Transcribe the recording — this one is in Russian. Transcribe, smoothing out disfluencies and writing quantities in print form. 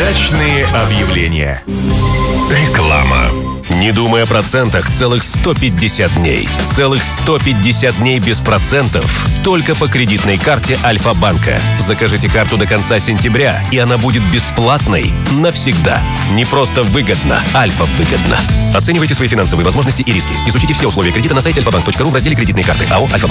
Удачные объявления. Реклама. Не думай о процентах целых 150 дней. Целых 150 дней без процентов. Только по кредитной карте Альфа-банка. Закажите карту до конца сентября, и она будет бесплатной навсегда. Не просто выгодно, Альфа-выгодно. Оценивайте свои финансовые возможности и риски. Изучите все условия кредита на сайте alfabank.ru в разделе «Кредитные карты». АО «Альфа-банк».